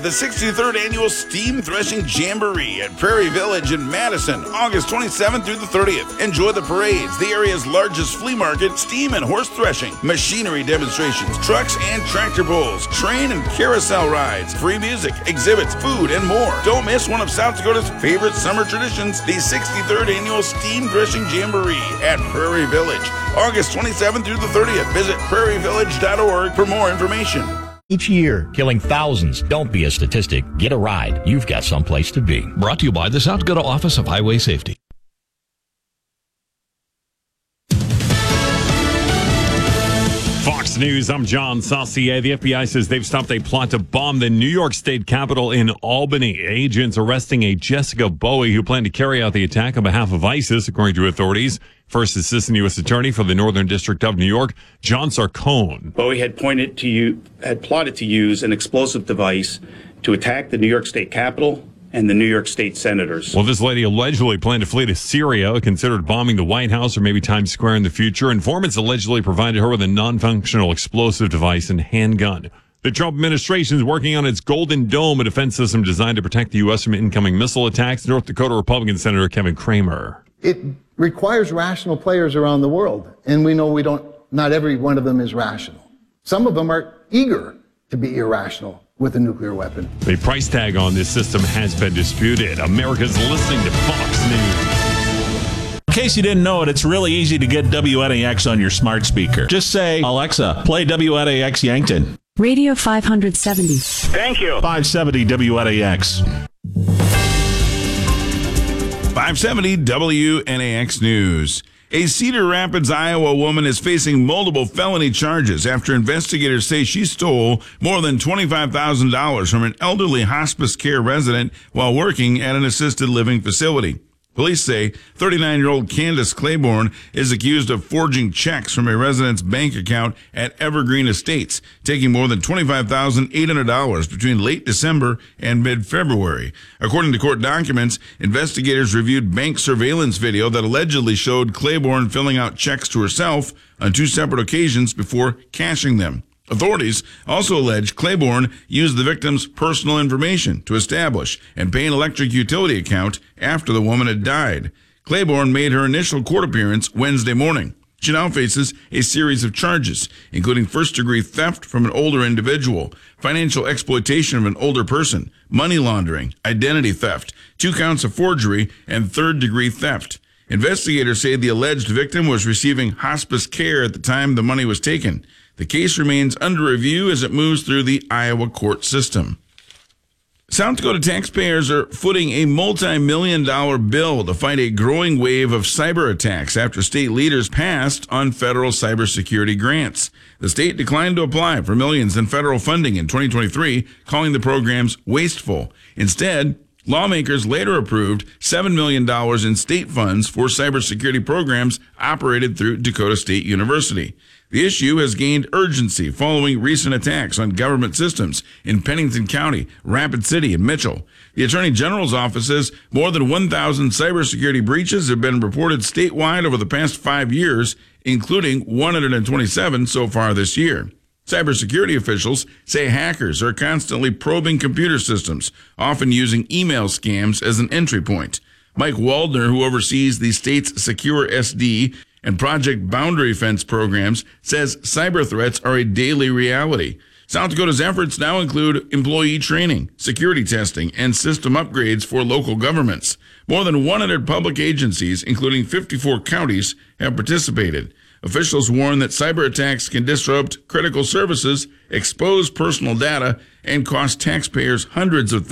The 63rd Annual Steam Threshing Jamboree at Prairie Village in Madison, August 27th through the 30th. Enjoy the parades, the area's largest flea market, steam and horse threshing, machinery demonstrations, trucks and tractor pulls, train and carousel rides, free music, exhibits, food, and more. Don't miss one of South Dakota's favorite summer traditions, the 63rd Annual Steam Threshing Jamboree at Prairie Village, August 27th through the 30th. Visit prairievillage.org for more information. Each year, killing thousands. Don't be a statistic. Get a ride. You've got someplace to be. Brought to you by the South Dakota Office of Highway Safety. Fox News, I'm John Saucier. The FBI says they've stopped a plot to bomb the New York State Capitol in Albany. Agents arresting a Jessica Bowie who planned to carry out the attack on behalf of ISIS, according to authorities. First Assistant U.S. Attorney for the Northern District of New York, John Sarcone. Bowie had plotted to use an explosive device to attack the New York State Capitol and the New York State senators. Well, this lady allegedly planned to flee to Syria, considered bombing the White House or maybe Times Square in the future. Informants allegedly provided her with a non-functional explosive device and handgun. The Trump administration is working on its Golden Dome, a defense system designed to protect the U.S. from incoming missile attacks. North Dakota Republican Senator Kevin Cramer. It requires rational players around the world, and we know not every one of them is rational. Some of them are eager to be irrational with a nuclear weapon. The price tag on this system has been disputed. America's listening to Fox News. In case you didn't know it, it's really easy to get WNAX on your smart speaker. Just say, Alexa, play WNAX Yankton. Radio 570. Thank you. 570 WNAX. 570 WNAX News. A Cedar Rapids, Iowa woman is facing multiple felony charges after investigators say she stole more than $25,000 from an elderly hospice care resident while working at an assisted living facility. Police say 39-year-old Candace Claiborne is accused of forging checks from a resident's bank account at Evergreen Estates, taking more than $25,800 between late December and mid-February. According to court documents, investigators reviewed bank surveillance video that allegedly showed Claiborne filling out checks to herself on 2 separate occasions before cashing them. Authorities also allege Claiborne used the victim's personal information to establish and pay an electric utility account after the woman had died. Claiborne made her initial court appearance Wednesday morning. She now faces a series of charges, including first-degree theft from an older individual, financial exploitation of an older person, money laundering, identity theft, 2 counts of forgery, and third-degree theft. Investigators say the alleged victim was receiving hospice care at the time the money was taken. The case remains under review as it moves through the Iowa court system. South Dakota taxpayers are footing a multi-million-dollar bill to fight a growing wave of cyber attacks after state leaders passed on federal cybersecurity grants. The state declined to apply for millions in federal funding in 2023, calling the programs wasteful. Instead, lawmakers later approved $7 million in state funds for cybersecurity programs operated through Dakota State University. The issue has gained urgency following recent attacks on government systems in Pennington County, Rapid City, and Mitchell. The Attorney General's office says more than 1,000 cybersecurity breaches have been reported statewide over the past 5 years, including 127 so far this year. Cybersecurity officials say hackers are constantly probing computer systems, often using email scams as an entry point. Mike Waldner, who oversees the state's Secure SD and Project Boundary Fence programs, says cyber threats are a daily reality. South Dakota's efforts now include employee training, security testing, and system upgrades for local governments. More than 100 public agencies, including 54 counties, have participated. Officials warn that cyber attacks can disrupt critical services, expose personal data, and cost taxpayers hundreds of